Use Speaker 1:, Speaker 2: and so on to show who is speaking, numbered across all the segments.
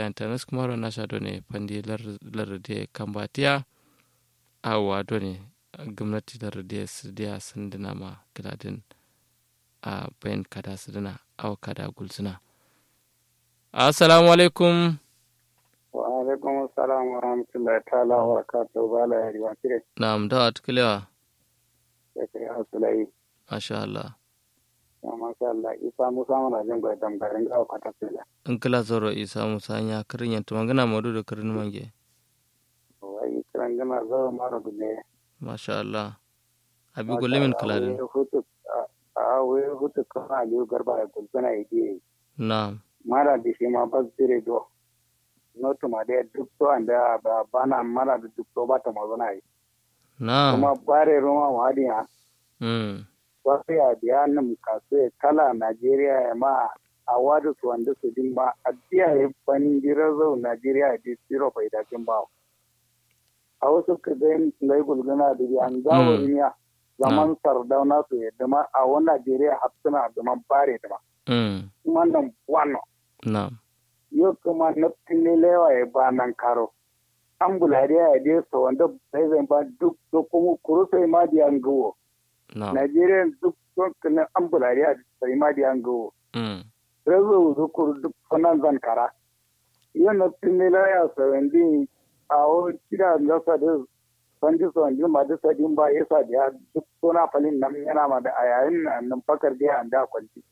Speaker 1: tayan tanas kumaro nasha done pandi larde kambatiya awa done gwamnati larde sidiya sandina ma kiladin a bayan kada sidina awa kada gulsina. Assalamu alaikum.
Speaker 2: Wa alaikum assalam wa rahmatullahi ta'ala wa barakatuhu bala yari wa kire.
Speaker 1: Na'am da atkilewa.
Speaker 2: Ya kai asulai.
Speaker 1: Masha Allah.
Speaker 2: Ya masha Allah isa musa mana jin gwai damgarin gawa kwata fila.
Speaker 1: In kila zoro isa musa ya kirin yanta magana madu da kirin mange.
Speaker 2: Wai kiran gana zoro mara gulle.
Speaker 1: Masha Allah. Abi gulle min kiladin.
Speaker 2: Wai hutu kama aliyu garba ya gulbina ide.
Speaker 1: Na'am.
Speaker 2: Mara da shi ma bas dire do. Notu ma da duk to anda bana mara da duk to ba ta mazana yi.
Speaker 1: Na'am.
Speaker 2: Kuma bare roma wadi ha. Wasu ya biya nan kasu ya kala Najeriya ya ma a wadu su wanda su din ba a biya ya bani jirar zau Najeriya ya ji zero bai dakin ba. A wasu ka zai lai gulguna da biyan zaworin ya zaman sardauna su ya dama a wani Najeriya hapsuna dama bare dama. Kuma nan wannan. Yau kuma na lewa ya ba nan karo. An bulariya ya je sa wanda bai zai ba duk kuma kuru sai ma biyan gawo. Najeriya duk dukkanin ambulari a sai ma da yango. Rezo zukur duk fanan zankara. Yana tinila ya sarandi a o kira gasa da sandi sandi ma da sadin ba yasa da duk sona falin nan yana ma da ayayin nan fakar da an da kwanci.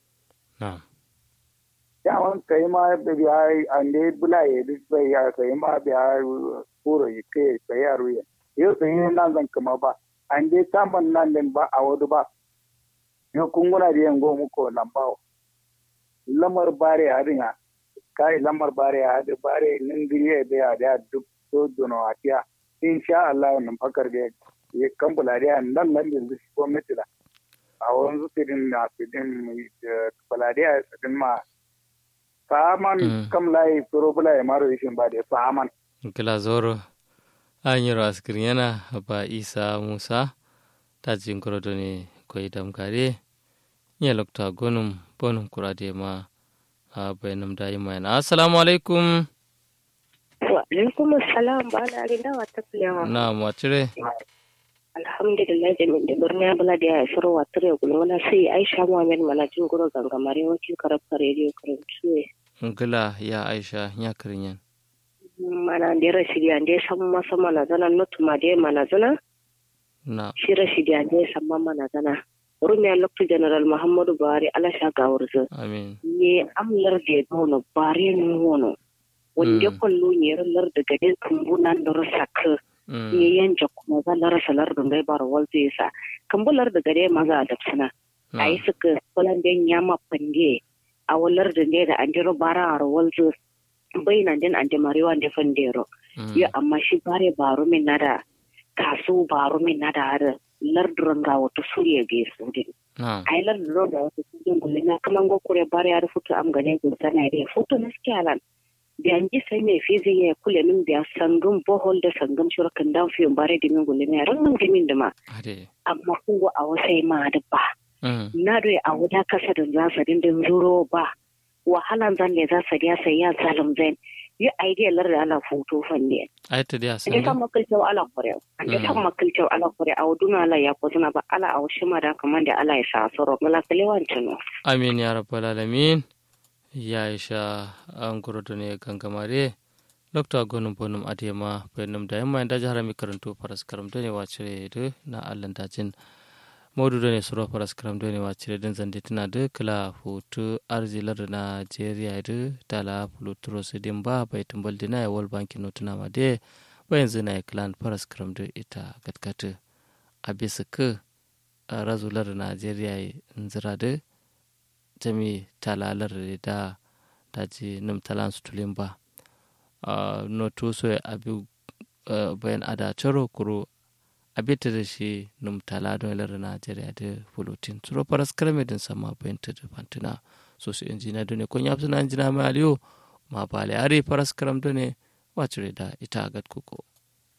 Speaker 2: Ya wan kai ma da biya an dai bulaye duk sai ya kai ma biya kuro yake sai ya ruye. Yau sai nan zan kuma ba. An dai saman nan din ba a wadu ba, yau kunguna da yango muku lambawo. Lamar bare a rinya, kai lamar bare a haɗu bare ningiriya da ya da duk so dono a tiya. Insha Allah wannan fakar da ya kambula da nan yanzu shi gwamnati da. A wanzu sidin na sidin baladiya sidin ma. Saman kam layi furo bula ya maro yishin ba da saman.
Speaker 1: Kila zoro. An yi raskir yana ba isa musa ta jin kurodo ne kwai damkare ya lokta gonum bonum kurade ma a bayanum da yi mayana. Assalamu alaikum.
Speaker 3: Wa alaikum assalam ba na rinda wata kulewa.
Speaker 1: Na matire.
Speaker 3: Alhamdulillah da min da birni bala da ya shiru wata rai gulmana sai Aisha Muhammad manajin guro gangamare wakil karafta rediyo karantuwe.
Speaker 1: Ngila ya Aisha ya kirinyan.
Speaker 3: Mana da rashidi an dai san masa manazana nutuma da manazana
Speaker 1: na
Speaker 3: shi rashidi an dai san manazana rumiya lokacin general Muhammadu Buhari ala shaga wurzu
Speaker 1: amin
Speaker 3: ne amlar da dono bare wono wanda kullu ne lar da gadin kumbunan da rasaka ne yanja kuma zalar salar da bai bar walze sa kumbular da gade maza da suna ai suka kulan den yama pande a walar da ne da an jiro bara a walze bainan din ante mariwa ande fandero ya amma shi bare baro min nada kasu baro min nada har larduranga wato suriya ge sudin ai larduro da wato sudin gullina kaman go kure bare har futu am gane go sana re futu naskialan da anji sai me fizi ya kule min da sangum bohol da sangum shurkan dan fiyon bare dimin gullina ran mun dimin da ma amma kungo a wasai ma da ba na do a wuda kasa da zasa din zuro ba wahalan zan ne za su ya sai ya zalim zan yi idea lar da ala foto fanne
Speaker 1: ai ta dia san
Speaker 3: da kan makalcau ala kore da kan makalcau ala kore a duna ala ya ko zuna ba ala a shima da kaman da ala ya sa soro mala kalewan tuno
Speaker 1: amin ya rabbal alamin ya Aisha an gurdo ne gangamare Dr. Gonum Bonum Adema Benum da yamma da jahara mi karanto faras karam da ne wace da na Allah dajin Modu da ne suro faras karam da ne wace da zande tana da kala foto arzilar Najeriya da tala plutro sidin ba bai tumbal dina ya wal banki notuna ma de bayan zina ya klan faras karam da ita gatkata a bisa ka razular Najeriya nzira da jami talalar da daji num talan sutulin ba noto so abi bayan ada charo kuro abita da shi num tala don lar Najeriya da fulutin suro paras krame din sama bayan ta da fantina so su injina done kon yapsuna injina ma aliyo ma bale are paras kram done wacire da ita gat kuko